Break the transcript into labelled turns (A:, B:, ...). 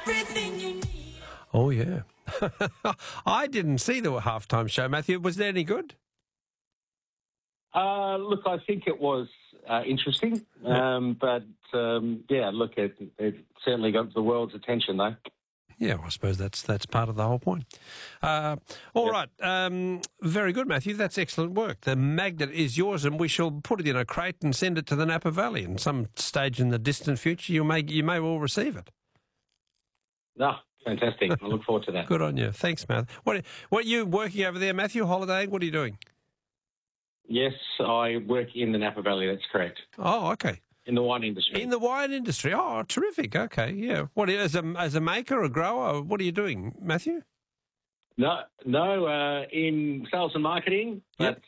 A: Oh, yeah. I didn't see the halftime show, Matthew. Was that any good?
B: Look, I think it was interesting, but it certainly got the world's attention, though.
A: Yeah, well, I suppose that's part of the whole point. All right. Very good, Matthew. That's excellent work. The magnet is yours, and we shall put it in a crate and send it to the Napa Valley. In some stage in the distant future, you may well receive it.
B: No, fantastic. I look forward to that.
A: Good on you. Thanks, Matthew. What are you working over there, Matthew? Holidaying? What are you doing?
B: Yes, I work in the Napa Valley. That's correct.
A: Oh, okay.
B: In the wine industry.
A: In the wine industry. Oh, terrific. Okay, yeah. What as a maker, a grower? What are you doing, Matthew?
B: No, in sales and marketing.
A: Yep.